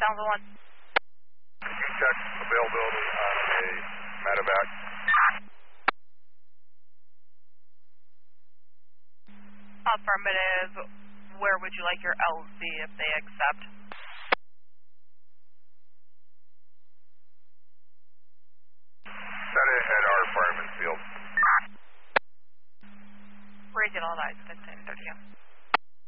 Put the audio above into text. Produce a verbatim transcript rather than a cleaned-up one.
Sounds one. Check availability on a medevac. Affirmative. Where would you like your L Z if they accept? Set it at our fireman's field. Regional nine, fifteen thirty.